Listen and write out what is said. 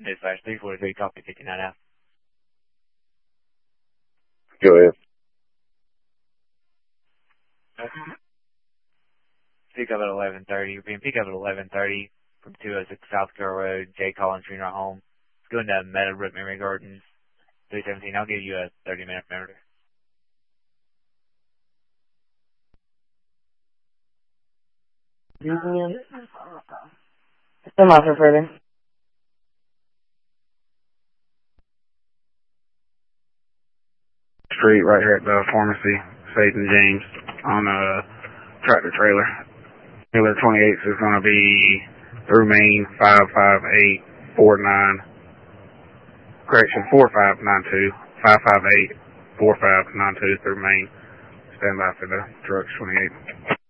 Dispatch 343, copy 59F. Go ahead. Pick up at 11:30. We're being pick up at 11:30 from 206 South Carroll Road, J. Collins Funeral Home. It's going to Meadowbrook Memory Gardens, 317. I'll give you a 30-minute perimeter. Some offer further. Street right here at the pharmacy, St. James, on a tractor trailer. Trailer 28 is going to be through Main 55849. Correction, 4592. 5584592 through Main. Stand by for the trucks 28.